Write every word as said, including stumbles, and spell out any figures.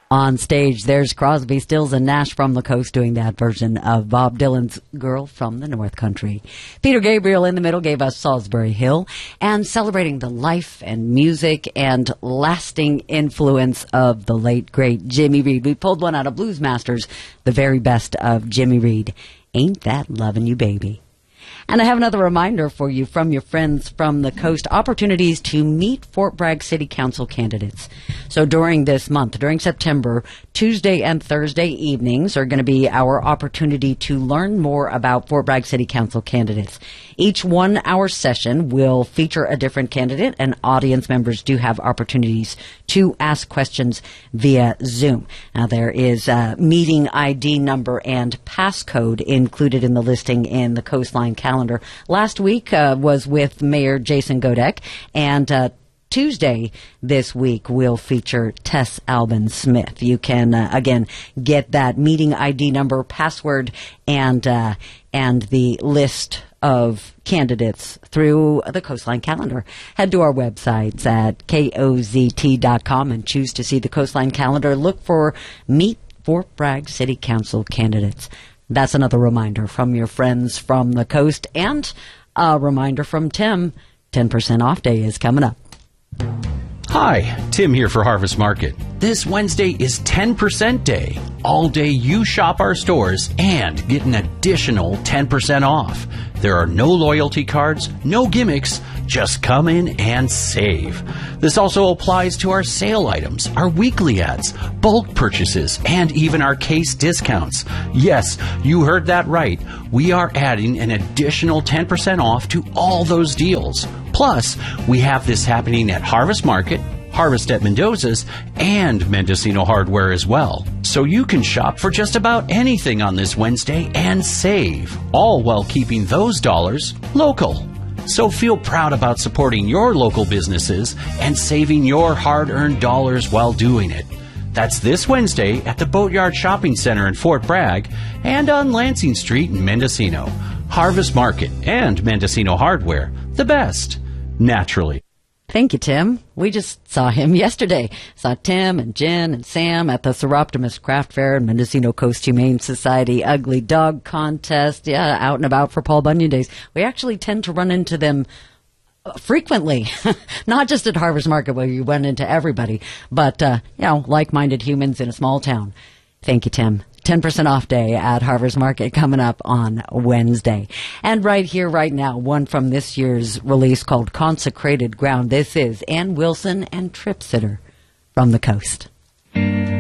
On stage, there's Crosby, Stills, and Nash from the Coast doing that version of Bob Dylan's Girl from the North Country. Peter Gabriel in the middle gave us Salisbury Hill, and celebrating the life and music and lasting influence of the late, great Jimmy Reed. We pulled one out of Blues Masters, the very best of Jimmy Reed. Ain't That Lovin' You, Baby. And I have another reminder for you from your friends from the coast, opportunities to meet Fort Bragg City Council candidates. So during this month, during September, Tuesday and Thursday evenings are going to be our opportunity to learn more about Fort Bragg City Council candidates. Each one-hour session will feature a different candidate, and audience members do have opportunities to ask questions via Zoom. Now, there is a meeting I D number and passcode included in the listing in the Coastline calendar. Last week uh, was with Mayor Jason Godek, and uh, Tuesday this week will feature Tess Albin Smith. You can, uh, again, get that meeting I D number, password, and uh, and the list of candidates through the Coastline calendar. Head to our websites at K O Z T dot com and choose to see the Coastline calendar. Look for Meet Fort Bragg City Council candidates. That's another reminder from your friends from the coast, and a reminder from Tim. ten percent off day is coming up. Hi, Tim here for Harvest Market. This Wednesday is ten percent day. All day you shop our stores and get an additional ten percent off. There are no loyalty cards, no gimmicks, just come in and save. This also applies to our sale items, our weekly ads, bulk purchases, and even our case discounts. Yes, you heard that right. We are adding an additional ten percent off to all those deals. Plus, we have this happening at Harvest Market, Harvest at Mendoza's, and Mendocino Hardware as well. So you can shop for just about anything on this Wednesday and save, all while keeping those dollars local. So feel proud about supporting your local businesses and saving your hard-earned dollars while doing it. That's this Wednesday at the Boatyard Shopping Center in Fort Bragg and on Lansing Street in Mendocino. Harvest Market and Mendocino Hardware, the best, naturally. Thank you, Tim. We just saw him yesterday. Saw Tim and Jen and Sam at the Seroptimus Craft Fair and Mendocino Coast Humane Society Ugly Dog Contest. Yeah, out and about for Paul Bunyan Days. We actually tend to run into them frequently, not just at Harvest Market where you run into everybody, but, uh, you know, like-minded humans in a small town. Thank you, Tim. ten percent off day at Harvest Market coming up on Wednesday. And right here, right now, one from this year's release called Consecrated Ground. This is Ann Wilson and Trip Sitter from the Coast.